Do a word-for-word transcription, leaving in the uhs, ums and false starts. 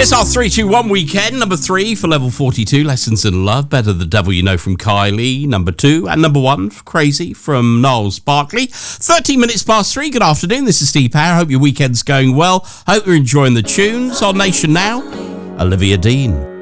It's our three two one weekend. Number three for level forty-two, Lessons in Love, Better the Devil You Know from Kylie. Number two and number one, Crazy from Niles Barkley. thirteen minutes past three. Good afternoon. This is Steve Power. Hope your weekend's going well. Hope you're enjoying the tunes on Nation Now. Olivia Dean.